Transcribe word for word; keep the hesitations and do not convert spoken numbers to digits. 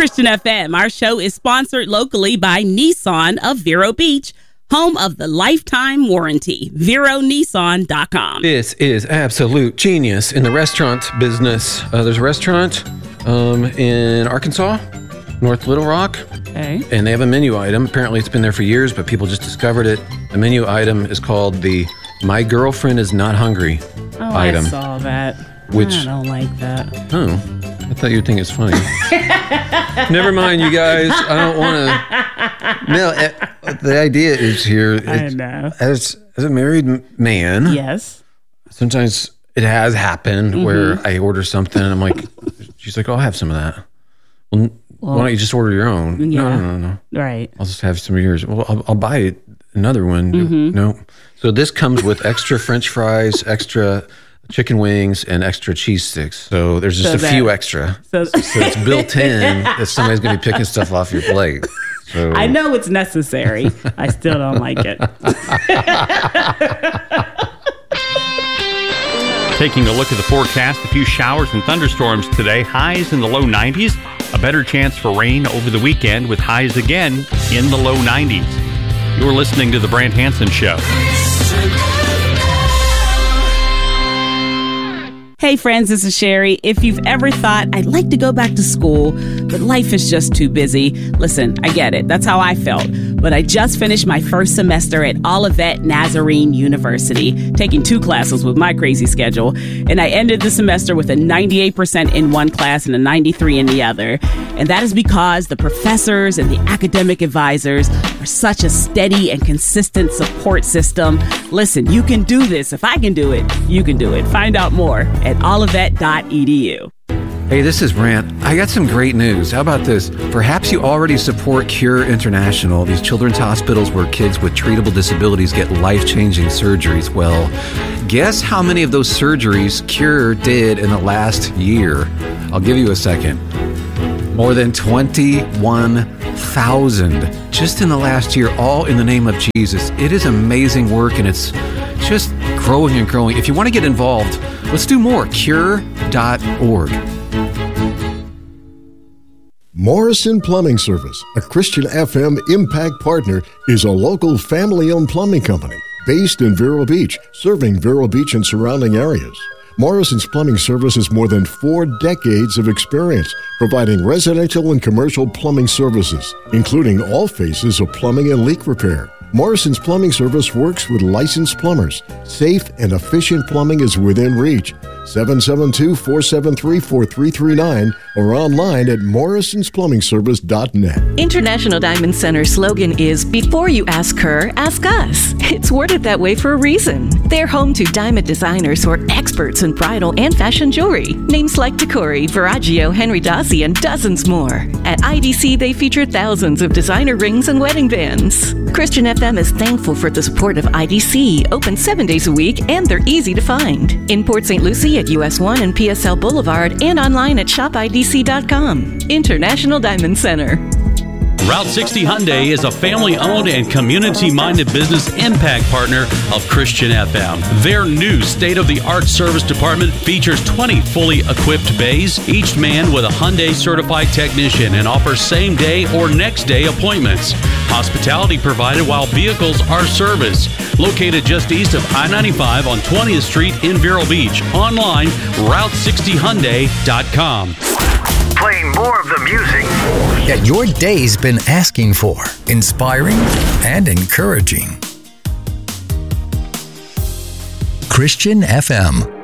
Christian F M. Our show is sponsored locally by Nissan of Vero Beach, home of the lifetime warranty. Vero Nissan dot com. This is absolute genius in the restaurant business. Uh, there's a restaurant um, in Arkansas, North Little Rock, Okay. and they have a menu item. Apparently it's been there for years, but people just discovered it. The menu item is called the My Girlfriend Is Not Hungry Oh, item. I saw that. Which- I don't like that. Oh, I thought you'd think it's funny. Never mind, you guys. I don't want to. No, uh, the idea is here. I know. As, as a married m- man, Yes. sometimes it has happened Mm-hmm. where I order something and I'm like, she's like, oh, I'll have some of that. Well, n- why don't you just order your own? Yeah. No, no, no, no. Right. I'll just have some of yours. Well, I'll, I'll buy another one. Mm-hmm. No. So this comes with extra French fries, extra chicken wings, and extra cheese sticks. So there's just So a that- few extra. So, So it's built in that somebody's going to be picking stuff off your plate. So I know it's necessary. I still don't like it. Taking a look at the forecast, a few showers and thunderstorms today, highs in the low nineties, a better chance for rain over the weekend with highs again in the low nineties. You're listening to The Brant Hansen Show. Hey friends, this is Sherry. If you've ever thought, I'd like to go back to school, but life is just too busy, listen, I get it. That's how I felt. But I just finished my first semester at Olivet Nazarene University, taking two classes with my crazy schedule. And I ended the semester with a ninety-eight percent in one class and a ninety-three in the other. And that is because the professors and the academic advisors are such a steady and consistent support system. Listen, you can do this. If I can do it, you can do it. Find out more at olivet dot e d u. Hey, this is Brant. I got some great news. How about this? Perhaps you already support Cure International, these children's hospitals where kids with treatable disabilities get life-changing surgeries. Well, guess how many of those surgeries Cure did in the last year? I'll give you a second. More than twenty-one thousand just in the last year, all in the name of Jesus. It is amazing work, and it's just growing and growing. If you want to get involved, let's do more. cure dot org. Morrison Plumbing Service, a Christian F M Impact partner, is a local family-owned plumbing company based in Vero Beach, serving Vero Beach and surrounding areas. Morrison's Plumbing Service has more than four decades of experience providing residential and commercial plumbing services, including all phases of plumbing and leak repair. Morrison's Plumbing Service works with licensed plumbers. Safe and efficient plumbing is within reach. seven seven two, four seven three, four three three nine or online at morrisons plumbing service dot net. International Diamond Center's slogan is, before you ask her, ask us. It's worded that way for a reason. They're home to diamond designers who are experts in bridal and fashion jewelry. Names like Decori, Verragio, Henry Dossi, and dozens more. At I D C, they feature thousands of designer rings and wedding bands. Christian F M is thankful for the support of I D C, open seven days a week, and they're easy to find. In Port Saint Lucie at U S one and P S L Boulevard, and online at shop I D C dot com. International Diamond Center. Route sixty Hyundai is a family-owned and community-minded business impact partner of Christian F M. Their new state-of-the-art service department features twenty fully equipped bays, each manned with a Hyundai-certified technician, and offers same-day or next-day appointments. Hospitality provided while vehicles are serviced. Located just east of I ninety-five on twentieth Street in Vero Beach. Online, route sixty hyundai dot com. Playing more of the music that your day's been asking for. Inspiring and encouraging. Christian F M.